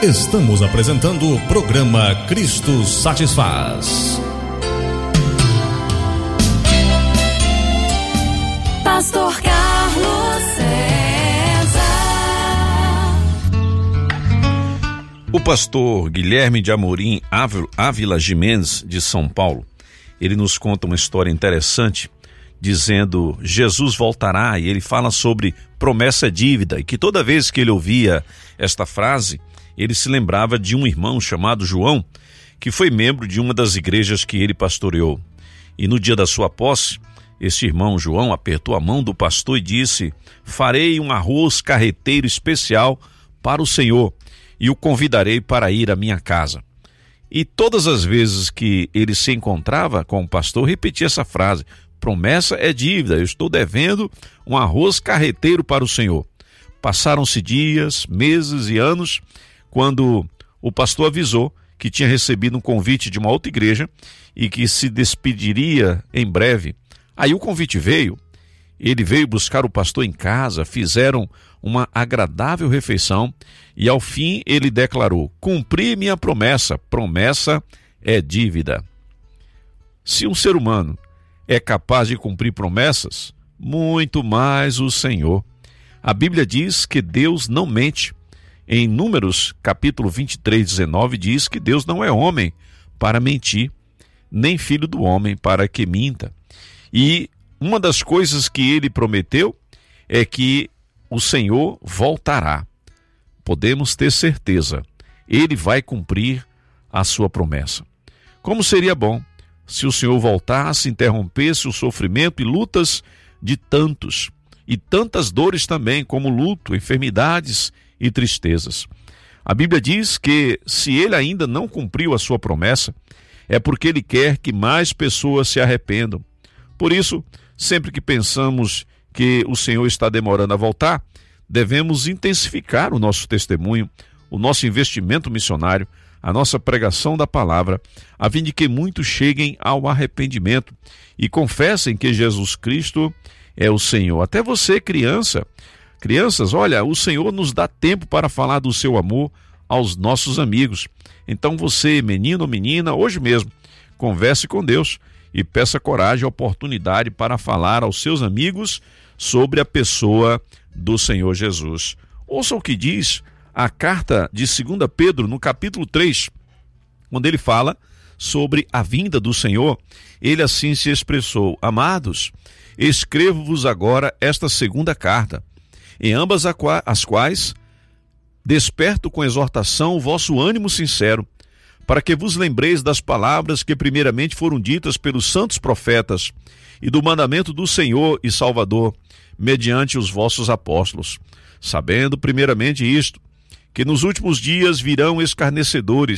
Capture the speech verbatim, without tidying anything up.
Estamos apresentando o programa Cristo Satisfaz. Pastor Carlos César. O pastor Guilherme de Amorim Ávila Gimenez, de São Paulo, ele nos conta uma história interessante, dizendo: Jesus voltará, e ele fala sobre promessa é dívida, e que toda vez que ele ouvia esta frase, ele se lembrava de um irmão chamado João, que foi membro de uma das igrejas que ele pastoreou. E no dia da sua posse, esse irmão João apertou a mão do pastor e disse: farei um arroz carreteiro especial para o Senhor e o convidarei para ir à minha casa. E todas as vezes que ele se encontrava com o pastor, repetia essa frase: promessa é dívida, eu estou devendo um arroz carreteiro para o Senhor. Passaram-se dias, meses e anos, quando o pastor avisou que tinha recebido um convite de uma outra igreja e que se despediria em breve. Aí o convite veio, ele veio buscar o pastor em casa, fizeram uma agradável refeição e ao fim ele declarou: cumpri minha promessa, promessa é dívida. Se um ser humano é capaz de cumprir promessas, muito mais o Senhor. A Bíblia diz que Deus não mente. Em Números, capítulo vinte e três, dezenove, diz que Deus não é homem para mentir, nem filho do homem para que minta. E uma das coisas que ele prometeu é que o Senhor voltará. Podemos ter certeza, ele vai cumprir a sua promessa. Como seria bom se o Senhor voltasse, interrompesse o sofrimento e lutas de tantos, e tantas dores também, como luto, enfermidades e tristezas. A Bíblia diz que se ele ainda não cumpriu a sua promessa, é porque ele quer que mais pessoas se arrependam. Por isso, sempre que pensamos que o Senhor está demorando a voltar, devemos intensificar o nosso testemunho, o nosso investimento missionário, a nossa pregação da palavra, a fim de que muitos cheguem ao arrependimento e confessem que Jesus Cristo é o Senhor. Até você, criança, crianças, olha, o Senhor nos dá tempo para falar do seu amor aos nossos amigos. Então você, menino ou menina, hoje mesmo, converse com Deus e peça coragem e oportunidade para falar aos seus amigos sobre a pessoa do Senhor Jesus. Ouça o que diz a carta de Segunda Pedro, no capítulo três, quando ele fala sobre a vinda do Senhor. Ele assim se expressou: amados, escrevo-vos agora esta segunda carta, em ambas as quais desperto com exortação o vosso ânimo sincero, para que vos lembreis das palavras que primeiramente foram ditas pelos santos profetas e do mandamento do Senhor e Salvador, mediante os vossos apóstolos, sabendo primeiramente isto, que nos últimos dias virão escarnecedores,